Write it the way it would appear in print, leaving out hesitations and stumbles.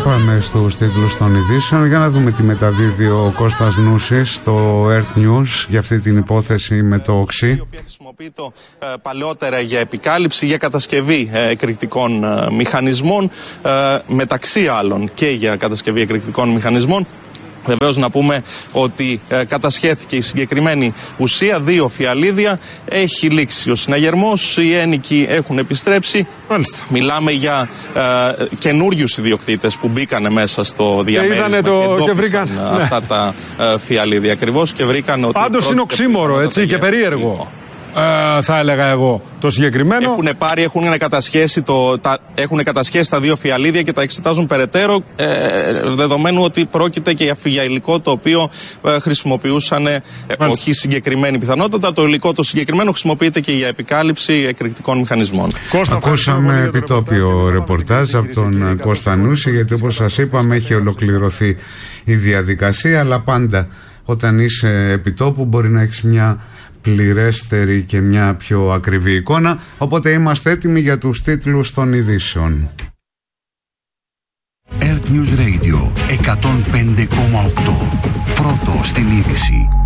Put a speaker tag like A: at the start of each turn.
A: Πάμε στους τίτλους των ειδήσεων για να δούμε τι μεταδίδει ο Κώστας Νούσης στο Earth News για αυτή την υπόθεση με το οξύ. Η οποία
B: χρησιμοποιείται παλαιότερα για επικάλυψη, για κατασκευή εκρηκτικών μηχανισμών, μεταξύ άλλων και για κατασκευή εκρηκτικών μηχανισμών. Βεβαίως να πούμε ότι κατασχέθηκε η συγκεκριμένη ουσία, 2 φιαλίδια, έχει λήξει ο συναγερμός, οι ένοικοι έχουν επιστρέψει. Μάλιστα. Μιλάμε για καινούριους ιδιοκτήτες που μπήκανε μέσα στο διαμέρισμα και βρήκαν αυτά τα φιαλίδια ακριβώς και βρήκαν ότι...
C: Πάντως είναι οξύμορο, έτσι, και περίεργο. Θα έλεγα εγώ το συγκεκριμένο.
B: Έχουν κατασχέσει τα 2 φιαλίδια και τα εξετάζουν περαιτέρω, δεδομένου ότι πρόκειται και για υλικό το οποίο χρησιμοποιούσαν, όχι συγκεκριμένη πιθανότητα, το υλικό το συγκεκριμένο χρησιμοποιείται και για επικάλυψη εκρηκτικών μηχανισμών.
A: Ακούσαμε επιτόπιο ρεπορτάζ από τον Κώστα Νούση, γιατί όπως σας είπαμε έχει ολοκληρωθεί η διαδικασία, αλλά πάντα όταν είσαι επιτόπου μπορεί να έχεις μια πληρέστερη και μια πιο ακριβή εικόνα, οπότε είμαστε έτοιμοι για τους τίτλους των ειδήσεων.
D: Earth News Radio 105,8. Πρώτο στην είδηση.